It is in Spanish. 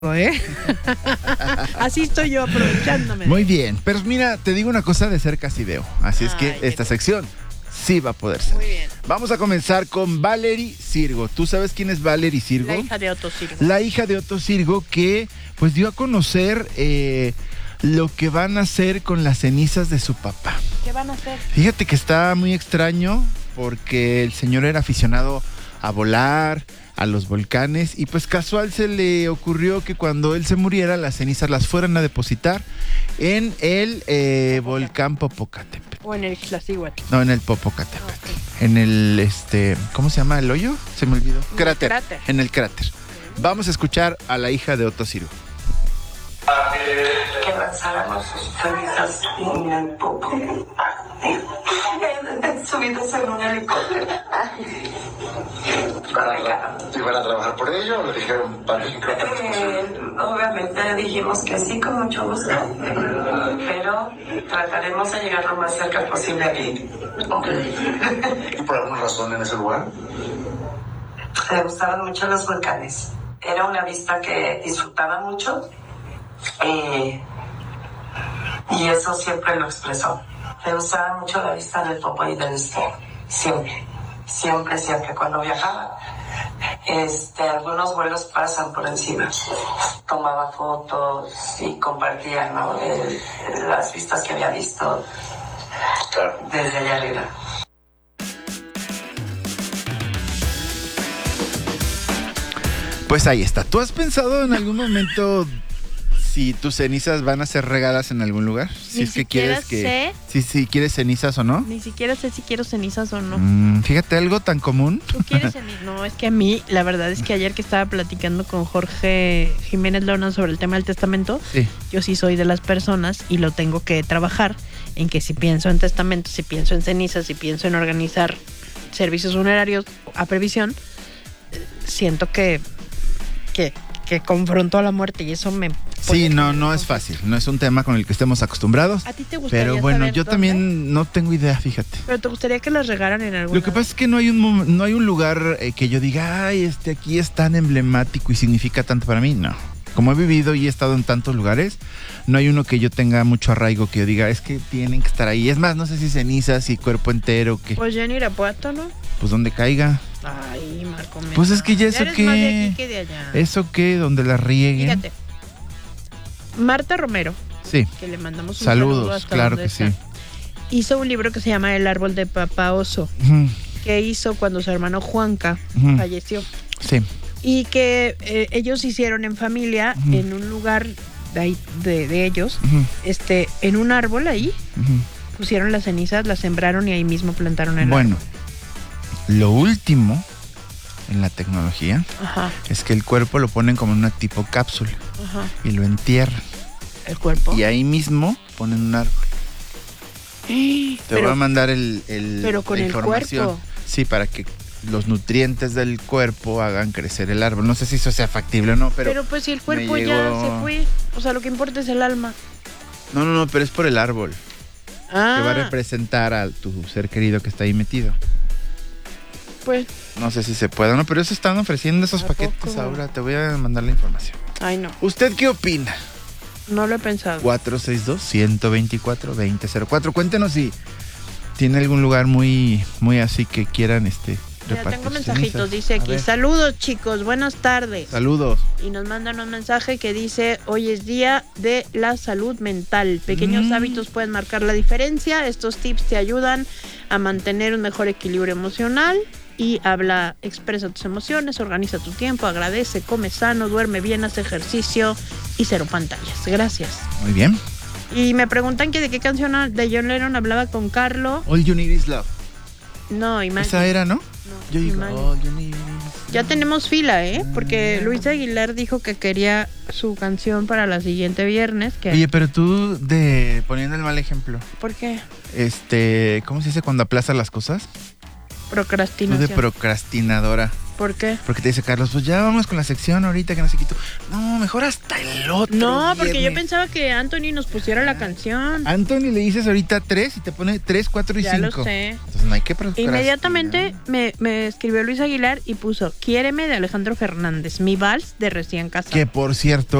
¿eh? Así estoy yo aprovechándome. Muy bien, pero mira, te digo una cosa de cerca sí veo. Así es que Ay, esta sección sí va a poder ser. Muy bien. Vamos a comenzar con Valery Sirgo. ¿Tú sabes quién es Valery Sirgo? La hija de Otto Sirgo. La hija de Otto Sirgo que pues dio a conocer lo que van a hacer con las cenizas de su papá. ¿Qué van a hacer? Fíjate que está muy extraño porque el señor era aficionado a volar, a los volcanes, y pues casual se le ocurrió que cuando él se muriera las cenizas las fueran a depositar en el volcán Popocatépetl. O en el Iztaccíhuatl. No, en el Popocatépetl. Okay. En el, ¿cómo se llama el hoyo? Se me olvidó. En Cráter. el cráter. En el cráter. Vamos a escuchar a la hija de Otto Sirgo. Que lanzáramos sus cenizas en el popo. Subidos en un helicóptero. ¿Iban a trabajar por ello o le dijeron para Obviamente dijimos que sí, con mucho gusto, pero trataremos de llegar lo más cerca posible aquí. Ok. ¿Y por alguna razón en ese lugar? Le gustaban mucho los volcanes. Era una vista que disfrutaba mucho y eso siempre lo expresó. Le gustaba mucho la vista del Popo y del Estero. Siempre. Cuando viajaba, algunos vuelos pasan por encima. Tomaba fotos y compartía, ¿no? Las vistas que había visto desde allá arriba. Pues ahí está. ¿Tú has pensado en algún momento si tus cenizas van a ser regadas en algún lugar? Si es que quieres que... Si quieres cenizas o no. Ni siquiera sé si quiero cenizas o no. Fíjate, algo tan común. ¿Tú quieres cenizas? No, es que a mí, la verdad es que ayer que estaba platicando con Jorge Jiménez Lona sobre el tema del testamento, Sí. yo sí soy de las personas y lo tengo que trabajar en que si pienso en testamento, si pienso en cenizas, si pienso en organizar servicios funerarios a previsión, siento que confronto a la muerte y eso me... Sí, no es fácil. No es un tema con el que estemos acostumbrados. ¿A ti te gustaría Pero bueno, saber yo dónde? también no tengo idea, fíjate. Pero te gustaría que las regaran en algún Lo que pasa es que no hay un lugar que yo diga, ay, aquí es tan emblemático y significa tanto para mí. No. Como he vivido y he estado en tantos lugares, no hay uno que yo tenga mucho arraigo que yo diga, es que tienen que estar ahí. Es más, no sé si cenizas, si cuerpo entero, que Pues ya en Irapuato, ¿no? pues donde caiga. Ay, Marco. Pues es que ya eso eres más de que... aquí que de allá. Eso que, donde la rieguen. Fíjate. Marta Romero, Sí. que le mandamos un Saludos, saludo hasta claro donde que sí. está, hizo un libro que se llama El árbol de Papá Oso, Ujú, que hizo cuando su hermano Juanca Ujú. falleció. Sí. Y que ellos hicieron en familia, Ujú. en un lugar de ellos, Ujú, en un árbol ahí, ujú. pusieron las cenizas, las sembraron y ahí mismo plantaron el Bueno, lo último en la tecnología árbol. Ajá, es que el cuerpo lo ponen como en una tipo cápsula ajá. y lo entierran. El cuerpo. Y ahí mismo ponen un árbol. Te voy a mandar pero con la el información. cuerpo. Sí, para que los nutrientes del cuerpo hagan crecer el árbol. No sé si eso sea factible o no, Pero pues si el cuerpo me ya llegó- se fue, o sea, lo que importa es el alma. No, pero es por el árbol. Que va a Ah, representar a tu ser querido que está ahí metido. pues, No sé si se puede o no, pero eso están ofreciendo esos ¿A paquetes poco? ahora. Te voy a mandar la información. ay no, ¿Usted qué opina? no lo he pensado. 462-124-2004. Cuéntenos si tiene algún lugar muy así que quieran Ya repartir tengo sus mensajitos, cenizas. dice A aquí, ver. saludos chicos, buenas tardes. Saludos. Y nos mandan un mensaje que dice, hoy es día de la salud mental. Pequeños hábitos pueden marcar la diferencia. Estos tips te ayudan a mantener un mejor equilibrio emocional. Y expresa tus emociones, organiza tu tiempo, agradece, come sano, duerme bien, hace ejercicio y cero pantallas. Gracias. Muy bien. Y me preguntan que de qué canción de John Lennon hablaba con Carlo. All You Need Is Love. No, Imagine. Esa era, ¿no? No, Yo digo, Imagine. All You Need Is Love. Ya tenemos fila, porque Luis Aguilar dijo que quería su canción para la siguiente viernes. Que... Oye, pero tú poniendo el mal ejemplo. ¿Por qué? ¿Cómo se dice cuando aplazas las cosas? Tú Procrastinación. de procrastinadora. ¿Por qué? Porque te dice Carlos, pues ya vamos con la sección ahorita que no se quitó. No, mejor hasta el otro. No, porque yo viernes. pensaba que Anthony nos pusiera la canción. Anthony le dices ahorita 3 y te pone 3, 4 y 5. Ya lo sé. Entonces no hay que procrastinar. Inmediatamente me escribió Luis Aguilar y puso Quiéreme de Alejandro Fernández, mi vals de recién casado. Que por cierto,